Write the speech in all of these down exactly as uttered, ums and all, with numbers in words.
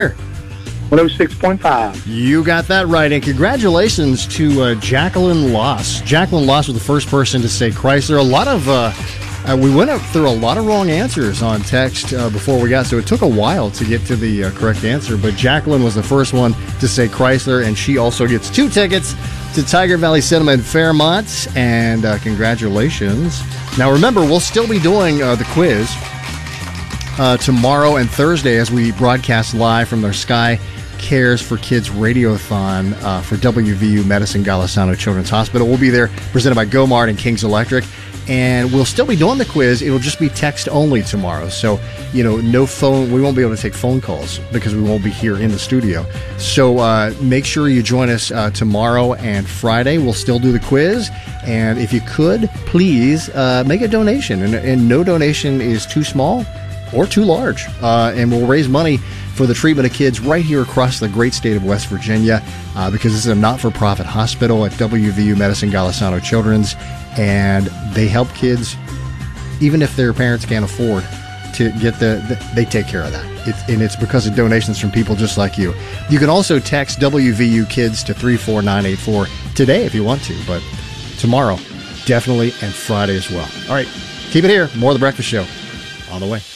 one oh six point five. You got that right, and congratulations to uh, Jacqueline Loss. Jacqueline Loss was the first person to say Chrysler. A lot of, uh, uh, we went up through a lot of wrong answers on text uh, before we got, so it took a while to get to the uh, correct answer, but Jacqueline was the first one to say Chrysler, and she also gets two tickets to Tiger Valley Cinema in Fairmont, and uh, congratulations. Now remember, we'll still be doing uh, the quiz uh, tomorrow and Thursday as we broadcast live from their Sky Cares for Kids Radiothon uh, for W V U Medicine Golisano Children's Hospital. We'll be there, presented by Gomart and Kings Electric, and we'll still be doing the quiz. It'll just be text only tomorrow, so you know, no phone. We won't be able to take phone calls because we won't be here in the studio. So uh, make sure you join us uh, tomorrow and Friday. We'll still do the quiz, and if you could, please uh, make a donation, and, and no donation is too small or too large, uh, and we'll raise money for the treatment of kids right here across the great state of West Virginia, uh, because this is a not-for-profit hospital at W V U Medicine Golisano Children's, and they help kids even if their parents can't afford to get the, the they take care of that. It's, and it's because of donations from people just like you. You can also text W V U Kids to three four nine eight four today if you want to, but tomorrow, definitely, and Friday as well. All right, keep it here. More of The Breakfast Show on the way.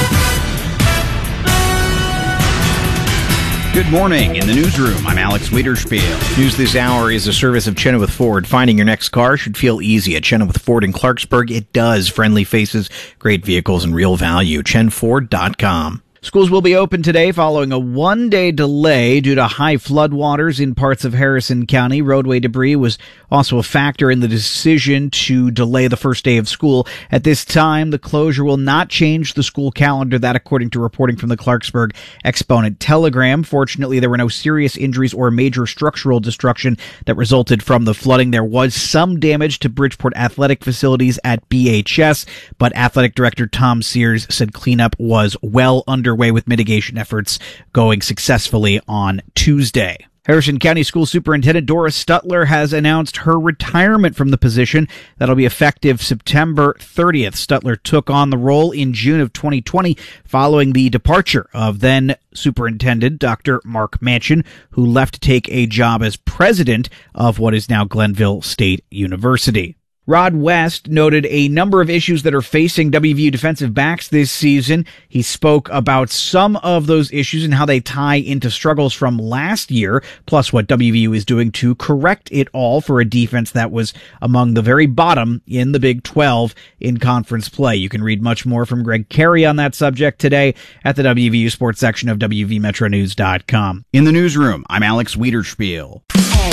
Good morning. In the newsroom, I'm Alex Wiederspiel. News this hour is a service of Chenoweth Ford. Finding your next car should feel easy at Chenoweth Ford in Clarksburg. It does. Friendly faces, great vehicles, and real value. chen ford dot com. Schools will be open today following a one-day delay due to high floodwaters in parts of Harrison County. Roadway debris was also a factor in the decision to delay the first day of school. At this time, the closure will not change the school calendar, that according to reporting from the Clarksburg Exponent Telegram. Fortunately, there were no serious injuries or major structural destruction that resulted from the flooding. There was some damage to Bridgeport athletic facilities at B H S, but Athletic Director Tom Sears said cleanup was well underway, with mitigation efforts going successfully on Tuesday. Harrison County School Superintendent Doris Stutler has announced her retirement from the position. That'll be effective September thirtieth. Stutler took on the role in June of twenty twenty following the departure of then Superintendent Doctor Mark Manchin, who left to take a job as president of what is now Glenville State University. Rod West noted a number of issues that are facing W V U defensive backs this season. He spoke about some of those issues and how they tie into struggles from last year, plus what W V U is doing to correct it all for a defense that was among the very bottom in the Big twelve in conference play. You can read much more from Greg Carey on that subject today at the W V U sports section of W V Metro News dot com. In the newsroom, I'm Alex Wiederspiel.